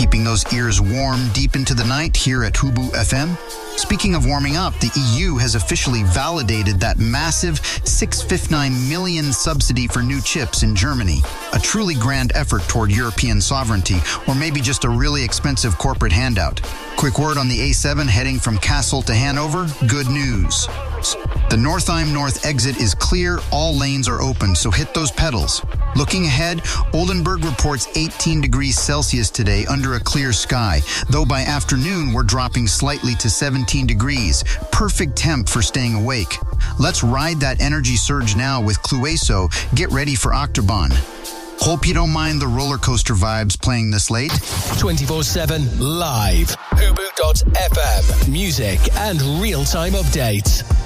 keeping those ears warm deep into the night here at Hubu FM. Speaking of warming up, the EU has officially validated that massive 659 million subsidy for new chips in Germany. A truly grand effort toward European sovereignty, or maybe just a really expensive corporate handout. Quick word on the A7 heading from Kassel to Hanover. Good news. The Northeim North exit is clear, all lanes are open, so hit those pedals. Looking ahead, Oldenburg reports 18 degrees Celsius today under a clear sky, though by afternoon we're dropping slightly to 17 degrees. Perfect temp for staying awake. Let's ride that energy surge now with Clueso. Get ready for Octoban. Hope you don't mind the roller coaster vibes playing this late. 24/7 live. Hubu.fm. Music and real-time updates.